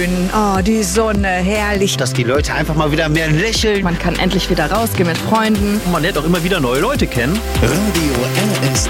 schön. Oh, die Sonne, herrlich. Dass die Leute einfach mal wieder mehr lächeln. Man kann endlich wieder rausgehen mit Freunden. Und man lernt auch immer wieder neue Leute kennen. Radio RS